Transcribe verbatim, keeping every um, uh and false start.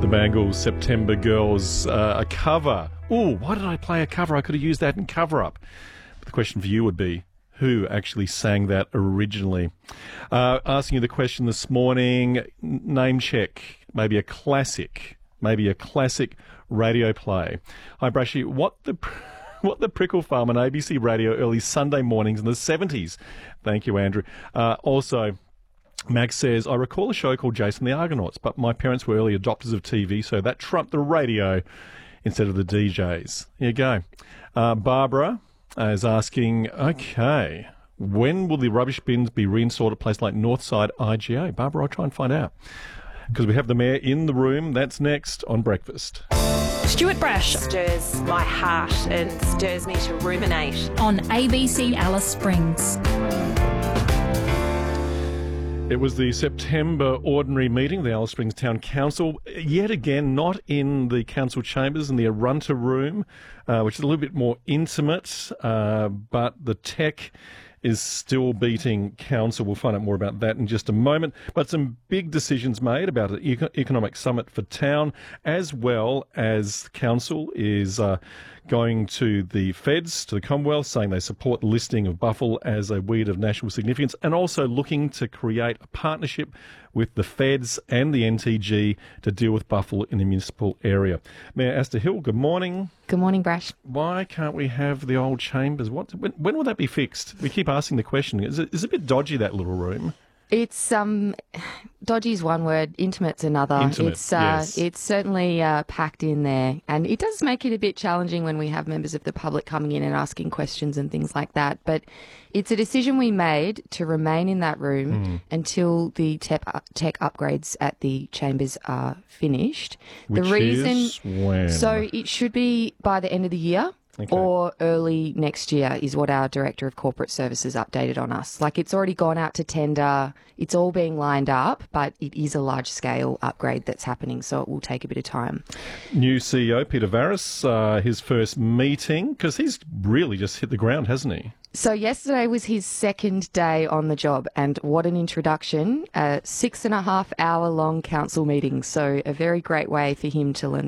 The Bangles, September Girls, uh, a cover. Oh, why did I play a cover? I could have used that in Cover Up. But the question for you would be, who actually sang that originally? Uh, asking you the question this morning, name check, maybe a classic, maybe a classic radio play. Hi, Brashy, what the... What the Prickle Farm on A B C Radio early Sunday mornings in the seventies. Thank you, Andrew. Uh, also, Max says, I recall a show called Jason the Argonauts, but my parents were early adopters of T V, so that trumped the radio instead of the D Js. Here you go. Uh, Barbara is asking, okay, when will the rubbish bins be reinstalled at a place like Northside I G A? Barbara, I'll try and find out. Because we have the Mayor in the room. That's next on Breakfast. Stuart Brash. Stirs my heart and stirs me to ruminate. On A B C Alice Springs. It was the September ordinary meeting, the Alice Springs Town Council, yet again not in the council chambers, in the Arunta room, uh, which is a little bit more intimate, uh, but the tech is still beating council. We'll find out more about that in just a moment. But some big decisions made about an eco- economic summit for town, as well as council is uh, going to the feds, to the Commonwealth, saying they support the listing of buffel as a weed of national significance, and also looking to create a partnership with the feds and the N T G to deal with buffel in the municipal area. Mayor Asta Hill, good morning. Good morning, Brash. Why can't we have the old chambers? What? When, when will that be fixed? We keep asking the question. Is it, is it a bit dodgy, that little room? It's um, dodgy is one word, intimate's another. Intimate, it's uh, yes. It's certainly uh, packed in there, and it does make it a bit challenging when we have members of the public coming in and asking questions and things like that. But it's a decision we made to remain in that room mm. until the tech, uh, tech upgrades at the chambers are finished. Which the reason, is when? So it should be by the end of the year. Okay. Or early next year is what our Director of Corporate Services updated on us. Like, it's already gone out to tender. It's all being lined up, but it is a large-scale upgrade that's happening, so it will take a bit of time. New C E O, Peter Varis, uh, his first meeting, because he's really just hit the ground, hasn't he? So yesterday was his second day on the job, and what an introduction. A six and a half hour long council meeting, so a very great way for him to learn